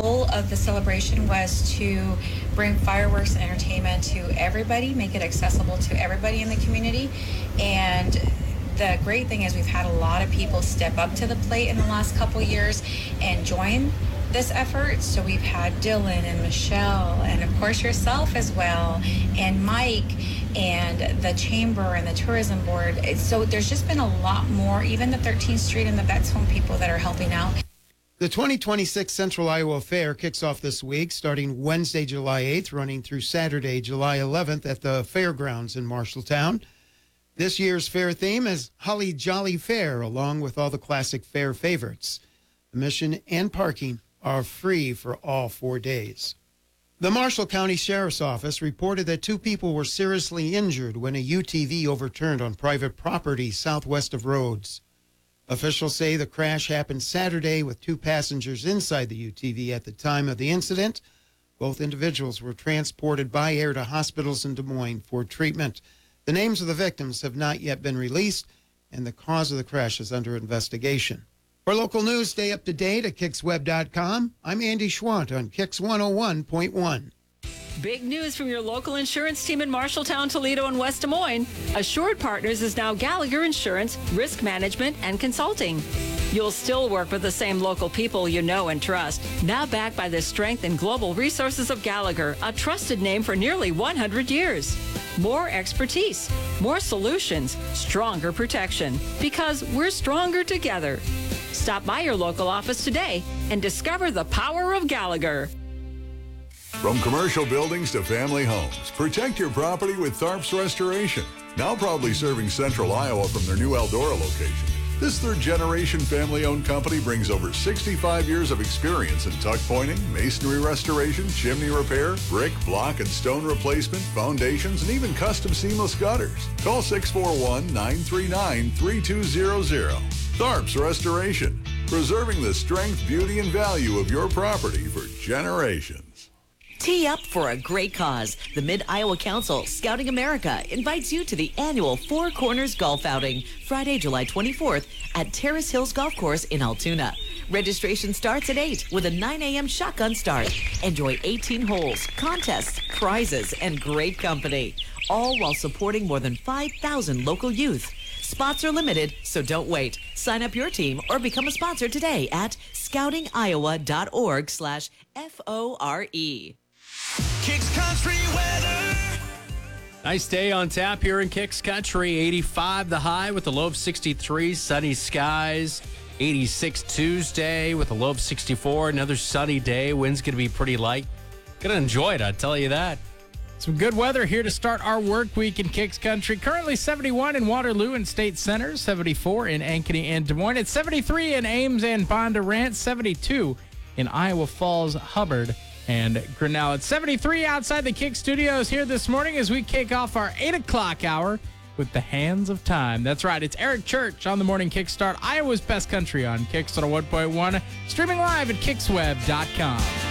goal of the celebration was to bring fireworks and entertainment to everybody, make it accessible to everybody in the community. And the great thing is we've had a lot of people step up to the plate in the last couple years and join this effort. So we've had Dylan and Michelle and of course yourself as well, and Mike and the Chamber and the Tourism Board. So there's just been a lot more, even the 13th Street and the Vets Home people that are helping out. The 2026 Central Iowa Fair kicks off this week, starting Wednesday, July 8th, running through Saturday, July 11th at the Fairgrounds in Marshalltown. This year's fair theme is Holly Jolly Fair, along with all the classic fair favorites. Admission and parking are free for all 4 days. The Marshall County Sheriff's Office reported that 2 people were seriously injured when a UTV overturned on private property southwest of Rhodes. Officials say the crash happened Saturday with 2 passengers inside the UTV at the time of the incident. Both individuals were transported by air to hospitals in Des Moines for treatment. The names of the victims have not yet been released, and the cause of the crash is under investigation. For local news, stay up to date at KixWeb.com. I'm Andy Schwant on Kix 101.1. Big news from your local insurance team in Marshalltown, Toledo, and West Des Moines. Assured Partners is now Gallagher Insurance, Risk Management, and Consulting. You'll still work with the same local people you know and trust. Now backed by the strength and global resources of Gallagher, a trusted name for nearly 100 years. More expertise, more solutions, stronger protection. Because we're stronger together. Stop by your local office today and discover the power of Gallagher. From commercial buildings to family homes, protect your property with Tharps Restoration. Now proudly serving Central Iowa from their new Eldora location. This third-generation family-owned company brings over 65 years of experience in tuck pointing, masonry restoration, chimney repair, brick, block, and stone replacement, foundations, and even custom seamless gutters. Call 641-939-3200. Tharps Restoration, preserving the strength, beauty, and value of your property for generations. Tee up for a great cause. The Mid-Iowa Council, Scouting America, invites you to the annual Four Corners Golf Outing, Friday, July 24th at Terrace Hills Golf Course in Altoona. Registration starts at 8 with a 9 a.m. shotgun start. Enjoy 18 holes, contests, prizes, and great company, all while supporting more than 5,000 local youth. Spots are limited, so don't wait. Sign up your team or become a sponsor today at scoutingiowa.org/FORE. Kicks Country weather. Nice day on tap here in Kicks Country. 85 the high with a low of 63. Sunny skies. 86 Tuesday with a low of 64. Another sunny day. Wind's going to be pretty light. Going to enjoy it, I tell you that. Some good weather here to start our work week in Kicks Country. Currently 71 in Waterloo and State Center. 74 in Ankeny and Des Moines. It's 73 in Ames and Bondurant. 72 in Iowa Falls, Hubbard, and Grinnell. It's 73 outside the Kick Studios here this morning as we kick off our 8 o'clock hour with the Hands of Time. That's right, it's Eric Church on the Morning Kickstart, Iowa's best country on Kicks on 1.1, streaming live at KixWeb.com.